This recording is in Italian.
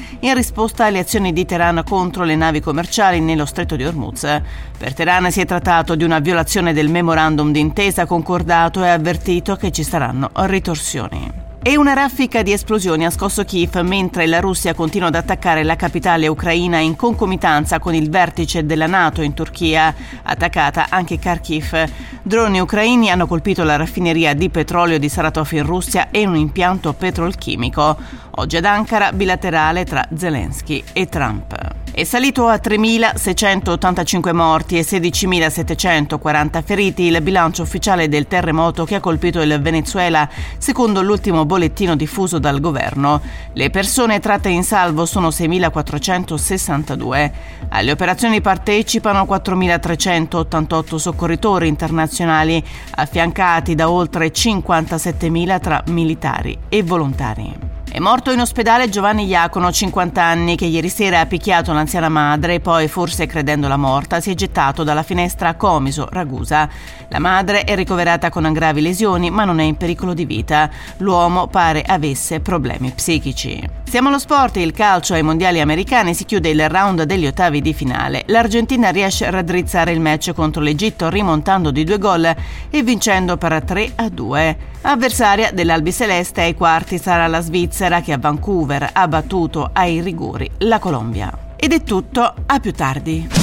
in risposta alle azioni di Teheran contro le navi commerciali nello Stretto di Hormuz. Per Teheran si è trattato di una violazione del memorandum d'intesa concordato e ha avvertito che ci saranno ritorsioni. E una raffica di esplosioni ha scosso Kiev mentre la Russia continua ad attaccare la capitale ucraina in concomitanza con il vertice della NATO in Turchia, attaccata anche Kharkiv. Droni ucraini hanno colpito la raffineria di petrolio di Saratov in Russia e un impianto petrolchimico. Oggi ad Ankara bilaterale tra Zelensky e Trump. È salito a 3.685 morti e 16.740 feriti il bilancio ufficiale del terremoto che ha colpito il Venezuela, secondo l'ultimo bollettino diffuso dal governo. Le persone tratte in salvo sono 6.462. Alle operazioni partecipano 4.388 soccorritori internazionali, affiancati da oltre 57.000 tra militari e volontari. È morto in ospedale Giovanni Iacono, 50 anni, che ieri sera ha picchiato l'anziana madre e poi, forse credendola morta, si è gettato dalla finestra a Comiso, Ragusa. La madre è ricoverata con gravi lesioni, ma non è in pericolo di vita. L'uomo pare avesse problemi psichici. Siamo allo sport. Il calcio ai mondiali americani si chiude il round degli ottavi di finale. L'Argentina riesce a raddrizzare il match contro l'Egitto rimontando di 2 gol e vincendo per 3-2. Avversaria dell'Albiceleste ai quarti sarà la Svizzera, che a Vancouver ha battuto ai rigori la Colombia. Ed è tutto, a più tardi.